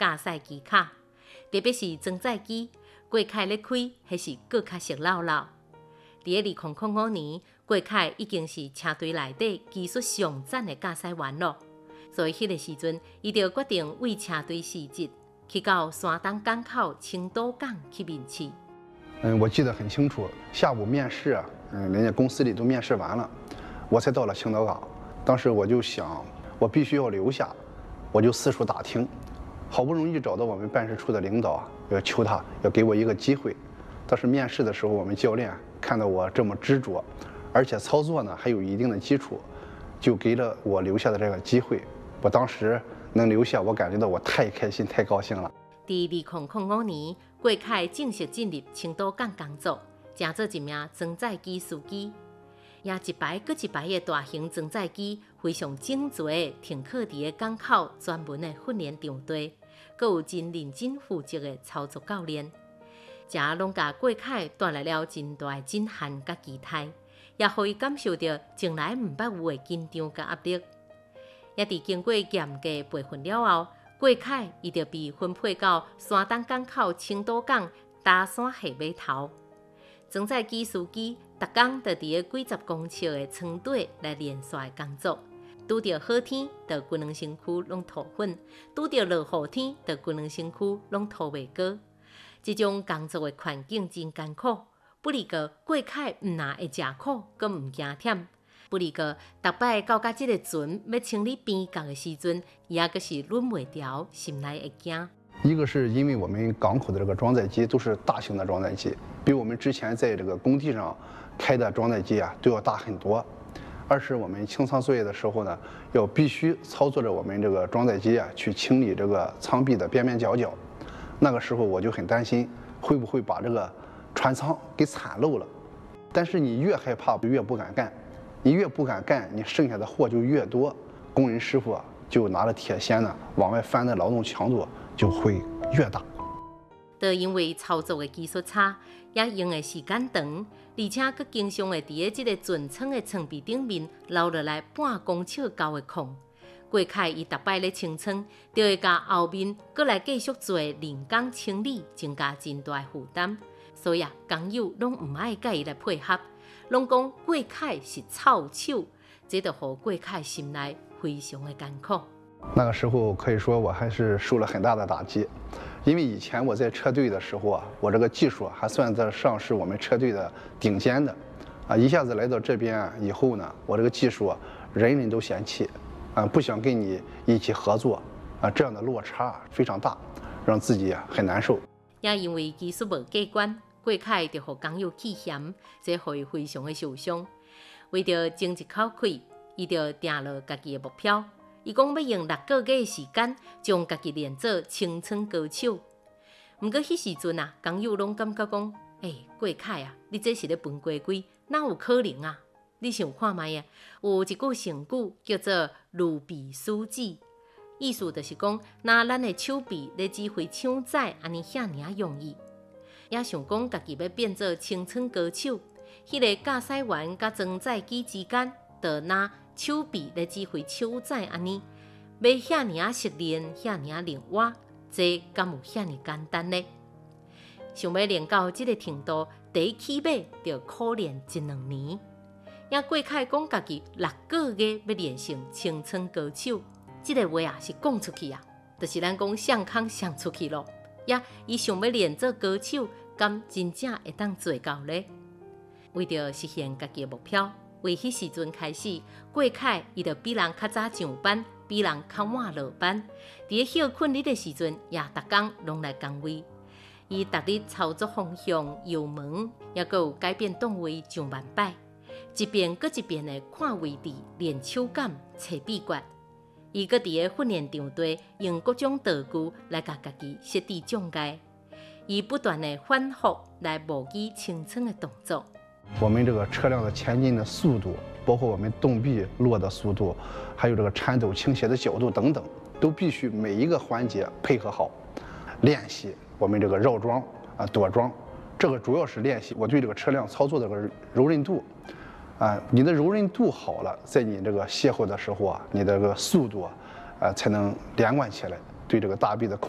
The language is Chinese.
驾驶机卡，特别是装载机，郭凯咧开还是更较熟溜溜。伫2005年，郭凯已经是车队内底技术上赞的驾驶员咯，所以迄个时阵，伊就决定为车队辞职，去到山东港口青岛港去面试。 我记得很清楚，下午面试啊，人家公司里都面试完了，我才到了青岛港。当时我就想，我必须要留下，我就四处打听，好不容易找到我们办事处的领导啊，要求他要给我一个机会。当时面试的时候，我们教练看到我这么执着，而且操作呢还有一定的基础，就给了我留下的这个机会。我当时能留下，我感觉到我太开心、太高兴了。 伫2005年，郭凯正式进入青岛港工作，成做一名装载机司机。也一排搁一排的大型装载机，非常整齐地停靠伫个港口专门的训练场地，搁有真认真负责的操作教练。这拢甲郭凯带来了真大的震撼甲期待，也互伊感受到从来毋捌有的紧张甲压力。也伫经过严格培训了后，郭凯伊就被分配到山东港口青岛港搭山下码头。装载机司机逐工就伫个几十公尺的床底来练刷工作，拄着好天，就规两身躯拢涂粉；拄着落雨天，就规两身躯拢涂袂过。这种工作的环境真艰苦，不离个郭凯毋但会食苦，阁毋惊忝。不离个逐摆到这个船要清理边角的时阵，伊也阁是忍袂住心内会惊。 一个是因为我们港口的这个装载机都是大型的装载机，比我们之前在这个工地上开的装载机啊都要大很多。二是我们清仓作业的时候呢，要必须操作着我们这个装载机啊去清理这个舱壁的边边角角。那个时候我就很担心会不会把这个船舱给铲漏了。但是你越害怕越不敢干，你越不敢干，你剩下的货就越多，工人师傅啊就拿着铁锨呢往外翻的劳动强度就会越大。 都因为操作的技术差，也用的时间长，而且佮经常会伫个这个船舱的床壁顶面留落来半公尺高的空。郭凯伊逐摆咧清仓，就会甲后面佮来继续做人工清理，增加真大负担。所以工友拢唔爱甲伊来配合，拢讲郭凯是臭手，这就互郭凯心内非常的艰苦。 那个时候可以说我还是受了很大的打击，因为以前我在车队的时候啊，我这个技术还算得上是我们车队的顶尖的，一下子来到这边以后呢，我这个技术人人都嫌弃，不想跟你一起合作，这样的落差非常大，让自己很难受。 也因为技术无过关，郭凯就互工友气嫌，这互伊非常的受伤。为着争一口气，伊就定了家己的目标。伊讲要用6个月的时间，将家己练做清仓高手。毋过迄时阵啊，工友拢感觉讲，郭凯啊，你这是咧分龟龟，哪有可能啊？你想看卖啊？有一句成语叫做"如臂书指"，意思就是讲，若咱的手臂咧指挥枪载，安尼遐尔容易。也想讲家己要变做清仓高手，迄个驾驶员甲装载机之间，就拿手臂咧指挥手载安尼，要遐尔熟练，遐尔灵活，这敢有遐尔简单呢？想要练到这个程度，第一起码就苦练1-2年。也郭凯讲家己6个月要练成清仓高手，这个话是讲出去啊，就是咱讲上空上出去咯。也伊想要练做高手，敢真正会当做到呢？为着实现家己的目标，为迄时阵开始，郭凯伊就比人较早上班，比人较晚落班。伫咧休困日的时阵，也逐工拢来工位。伊逐日操作方向、油门，也阁有改变档位上万摆，一遍搁一遍的看位置、练手感、找秘诀。伊阁伫个训练场地用各种道具来甲家己设置障碍，伊不断的反复来模拟清仓的动作。 我们这个车辆的前进的速度，包括我们动臂落的速度，还有这个铲斗倾斜的角度等等，都必须每一个环节配合好。练习我们这个绕桩躲桩，这个主要是练习我对这个车辆操作的这个柔韧度。你的柔韧度好了，在你这个卸后的时候啊，你的这个速度才能连贯起来，对这个大臂的控